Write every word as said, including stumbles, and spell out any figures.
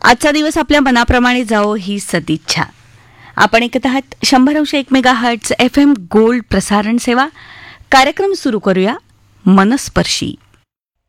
आजचा दिवस आपल्या मनाप्रमाणे जाओ ही सदिच्छा. आपण ऐकत आहात शंभर अंश एक mega hertz F M gold प्रसारण सेवा. कार्यक्रम सुरू करूया मनस्पर्शी.